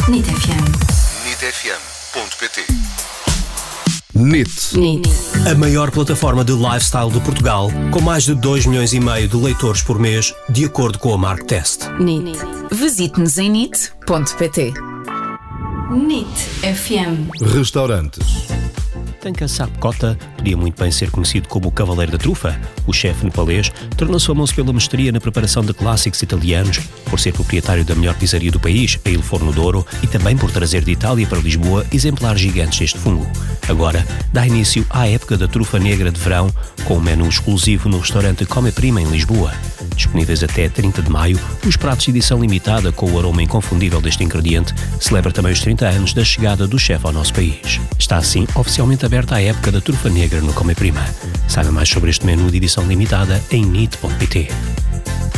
NIT FM. nitfm.pt. NIT, a maior plataforma de lifestyle de Portugal, com mais de 2,5 milhões de leitores por mês, de acordo com a Marktest. NIT. Visite-nos em nit.pt. NIT FM. Restaurantes. Tanka Sapkota podia muito bem ser conhecido como o Cavaleiro da Trufa. O chefe nepalês tornou-se famoso pela mestria na preparação de clássicos italianos, por ser proprietário da melhor pizzaria do país, a Il Forno d'Oro, e também por trazer de Itália para Lisboa exemplares gigantes deste fungo. Agora, dá início à época da trufa negra de verão, com um menu exclusivo no restaurante Come Prima em Lisboa. Disponíveis até 30 de maio, os pratos de edição limitada com o aroma inconfundível deste ingrediente celebra também os 30 anos da chegada do chefe ao nosso país. Está assim oficialmente aberta a época da trufa negra no Come Prima. Saiba mais sobre este menu de edição limitada em nit.pt.